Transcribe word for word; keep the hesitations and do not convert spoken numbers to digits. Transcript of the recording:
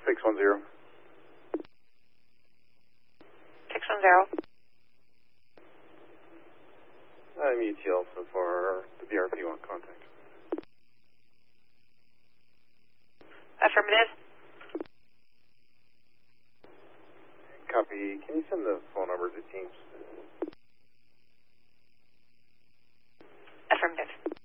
six one zero. six one zero. I'm E T L so far. The B R P want contact. Affirmative. Copy. Can you send the phone number to Teams? Affirmative.